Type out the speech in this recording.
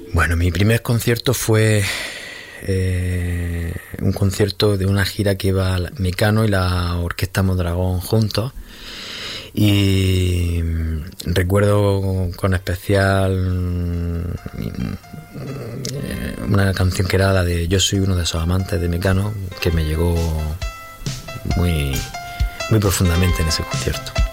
Bueno, mi primer concierto fue un concierto de una gira que iba Mecano y la Orquesta Mondragón juntos. Y recuerdo con especial una canción que era la de Yo soy uno de esos amantes de Mecano, que me llegó muy, muy profundamente en ese concierto.